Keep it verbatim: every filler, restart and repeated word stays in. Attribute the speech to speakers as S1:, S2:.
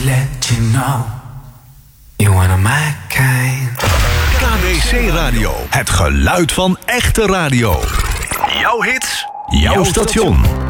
S1: let you know you're one of my kind.
S2: K B C Radio, het geluid van echte radio. Jouw hits, jouw station.